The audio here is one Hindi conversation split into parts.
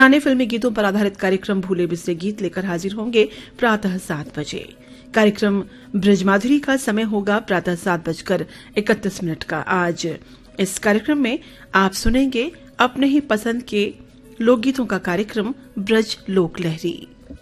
पुराने फिल्मी गीतों पर आधारित कार्यक्रम भूले बिसरे गीत लेकर हाजिर होंगे प्रातः 7 बजे। कार्यक्रम ब्रजमाधुरी का समय होगा प्रातः 7:31 का। आज इस कार्यक्रम में आप सुनेंगे अपने ही पसंद के लोकगीतों का कार्यक्रम ब्रज लोक लहरी।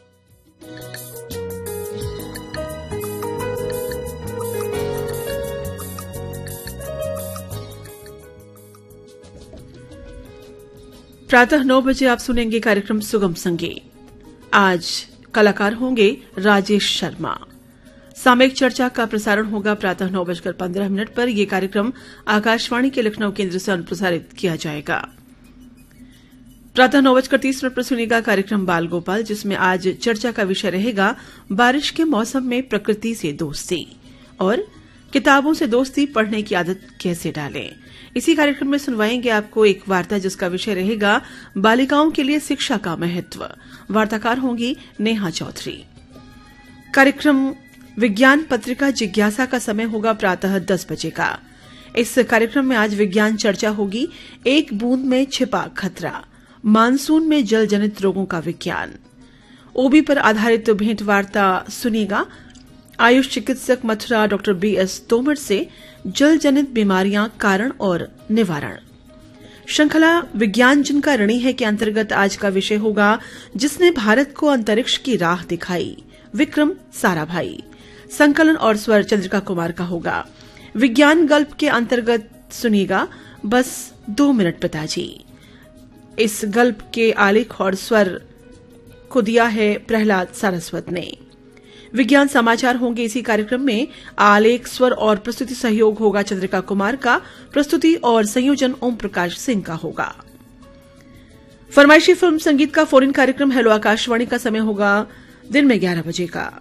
प्रातः 9 बजे आप सुनेंगे कार्यक्रम सुगम संगीत। आज कलाकार होंगे राजेश शर्मा। सामयिक चर्चा का प्रसारण होगा प्रातः 9:15 पर। यह कार्यक्रम आकाशवाणी के लखनऊ केंद्र से अनुप्रसारित किया जाएगा। प्रातः 9:30 पर सुनिएगा कार्यक्रम बाल गोपाल, जिसमें आज चर्चा का विषय रहेगा बारिश के मौसम में प्रकृति से दोस्ती और किताबों से दोस्ती पढ़ने की आदत कैसे डालें। इसी कार्यक्रम में सुनवाएंगे आपको एक वार्ता जिसका विषय रहेगा बालिकाओं के लिए शिक्षा का महत्व। वार्ताकार होंगी नेहा चौधरी। कार्यक्रम विज्ञान पत्रिका जिज्ञासा का समय होगा प्रातः 10 बजे का। इस कार्यक्रम में आज विज्ञान चर्चा होगी एक बूंद में छिपा खतरा, मानसून में जल जनित रोगों का विज्ञान। ओबी पर आधारित भेंट वार्ता सुनिएगा आयुष चिकित्सक मथुरा डॉक्टर बीएस तोमर से जल जनित बीमारियां, कारण और निवारण। श्रृंखला विज्ञान जिनका ऋणी है के अंतर्गत आज का विषय होगा जिसने भारत को अंतरिक्ष की राह दिखाई, विक्रम साराभाई। संकलन और स्वर चंद्रिका कुमार का होगा। विज्ञान गल्प के अंतर्गत सुनिएगा बस 2 मिनट पिताजी। इस गल्प के आलेख और स्वर को दिया है प्रहलाद सारस्वत ने। विज्ञान समाचार होंगे इसी कार्यक्रम में। आलेख, स्वर और प्रस्तुति सहयोग होगा चंद्रिका कुमार का। प्रस्तुति और संयोजन ओम प्रकाश सिंह का होगा। फरमाइशी फिल्म संगीत का फोन इन कार्यक्रम हेलो आकाशवाणी का समय होगा दिन में 11 बजे का।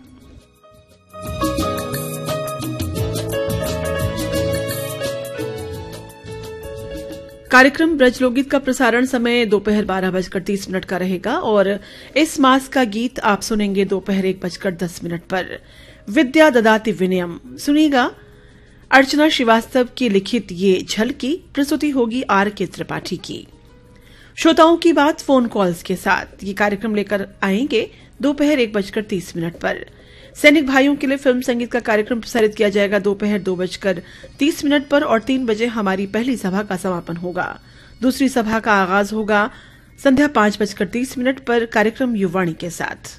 कार्यक्रम ब्रज लोकगीत का प्रसारण समय दोपहर 12:30 का रहेगा और इस मास का गीत आप सुनेंगे दोपहर 1:10 पर। विद्या ददाति विनयम सुनिएगा अर्चना श्रीवास्तव की लिखित ये झलकी। प्रस्तुति होगी आर के त्रिपाठी की। श्रोताओं की बात फोन कॉल्स के साथ ये कार्यक्रम लेकर आएंगे दोपहर 1:30 पर। सैनिक भाइयों के लिए फिल्म संगीत का कार्यक्रम प्रसारित किया जाएगा दोपहर 2:30 पर और 3 बजे हमारी पहली सभा का समापन होगा। दूसरी सभा का आगाज होगा संध्या 5:30 पर कार्यक्रम युवाणी के साथ।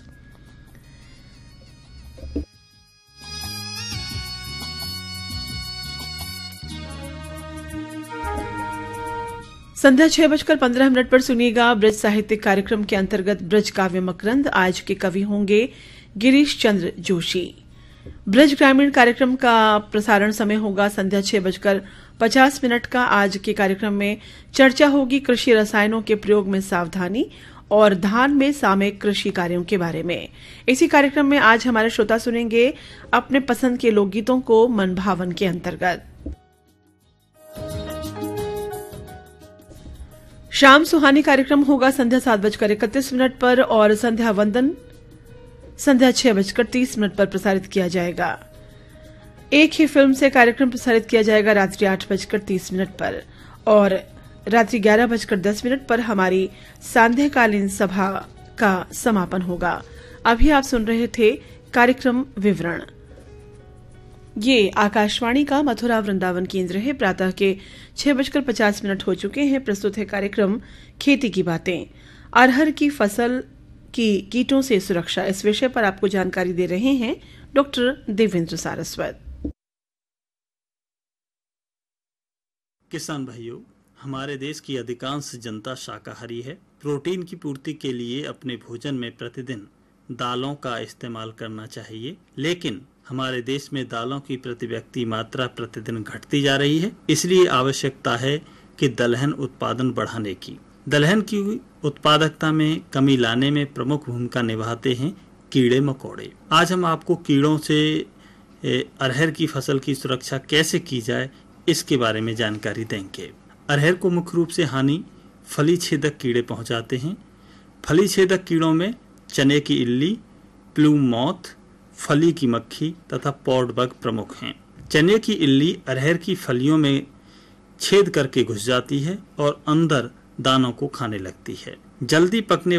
संध्या 6:15 पर सुनिएगा ब्रज साहित्यिक कार्यक्रम के अंतर्गत ब्रज काव्य मकरंद। आज के कवि होंगे गिरीश चंद्र जोशी। ब्रज ग्रामीण कार्यक्रम का प्रसारण समय होगा संध्या 6:50 का। आज के कार्यक्रम में चर्चा होगी कृषि रसायनों के प्रयोग में सावधानी और धान में सामयिक कृषि कार्यों के बारे में। इसी कार्यक्रम में आज हमारे श्रोता सुनेंगे अपने पसंद के लोकगीतों को मन भावन के अंतर्गत। शाम सुहानी कार्यक्रम होगा संध्या 7:31 पर और संध्या वंदन संध्या 6:30 पर प्रसारित किया जाएगा। एक ही फिल्म से कार्यक्रम प्रसारित किया जाएगा रात्रि 8:30 पर और रात्रि 11:10 पर हमारी सांध्यकालीन सभा का समापन होगा। अभी आप सुन रहे थे कार्यक्रम विवरण। ये आकाशवाणी का मथुरा वृंदावन केंद्र है। प्रातः के 6:50 हो चुके हैं। प्रस्तुत है कार्यक्रम खेती की बातें। अरहर की फसल की कीटों से सुरक्षा, इस विषय पर आपको जानकारी दे रहे हैं डॉक्टर देवेंद्र सारस्वत। किसान भाइयों, हमारे देश की अधिकांश जनता शाकाहारी है। प्रोटीन की पूर्ति के लिए अपने भोजन में प्रतिदिन दालों का इस्तेमाल करना चाहिए, लेकिन हमारे देश में दालों की प्रति व्यक्ति मात्रा प्रतिदिन घटती जा रही है। इसलिए आवश्यकता है कि दलहन उत्पादन बढ़ाने की। दलहन की उत्पादकता में कमी लाने में प्रमुख भूमिका निभाते हैं कीड़े मकोड़े। आज हम आपको कीड़ों से अरहर की फसल की सुरक्षा कैसे की जाए इसके बारे में जानकारी देंगे। अरहर को मुख्य रूप से हानि फली छेदक कीड़े पहुंचाते हैं। फली छेदक कीड़ों में चने की इल्ली, प्लूम मॉथ, फली की मक्खी तथा पॉड बग प्रमुख हैं। चने की इल्ली अरहर की फलियों में छेद करके घुस जाती है और अंदर दानों को खाने लगती है। जल्दी पकने